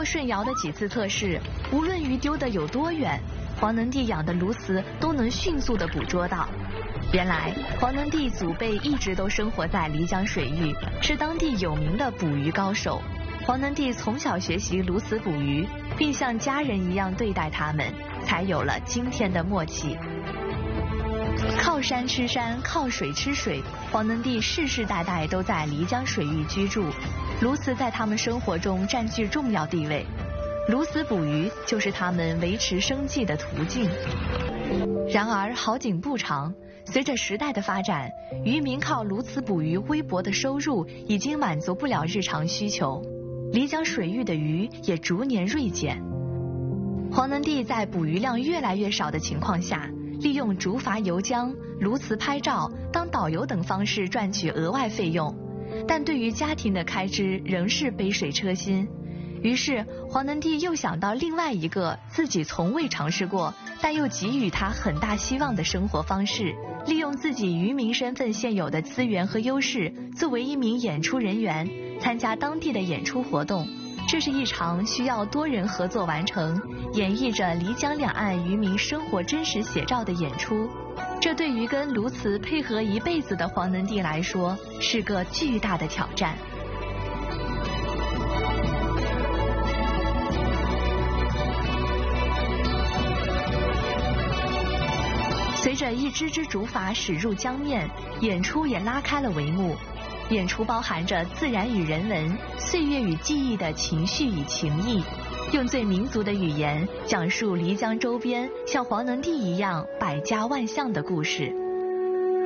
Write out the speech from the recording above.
舜尧的几次测试，无论鱼丢得有多远，黄能帝养的鸬鹚都能迅速地捕捉到。原来黄能帝祖辈一直都生活在漓江水域，是当地有名的捕鱼高手。黄能帝从小学习鸬鹚捕鱼，并像家人一样对待它们，才有了今天的默契。靠山吃山，靠水吃水，黄能帝世世代代都在漓江水域居住，鸬鹚在他们生活中占据重要地位。鸬鹚捕鱼就是他们维持生计的途径。然而好景不长，随着时代的发展，渔民靠鸬鹚捕鱼微薄的收入已经满足不了日常需求，漓江水域的鱼也逐年锐减。黄能帝在捕鱼量越来越少的情况下，利用竹筏游江、鸬鹚拍照、当导游等方式赚取额外费用，但对于家庭的开支仍是杯水车薪。于是黄能帝又想到另外一个自己从未尝试过，但又给予他很大希望的生活方式，利用自己渔民身份现有的资源和优势，作为一名演出人员，参加当地的演出活动。这是一场需要多人合作完成，演绎着漓江两岸渔民生活真实写照的演出。这对于跟鸬鹚配合一辈子的黄能帝来说，是个巨大的挑战。随着一只只竹筏驶入江面，演出也拉开了帷幕。演出包含着自然与人文、岁月与记忆的情绪与情谊，用最民族的语言讲述漓江周边像黄能帝一样百家万象的故事。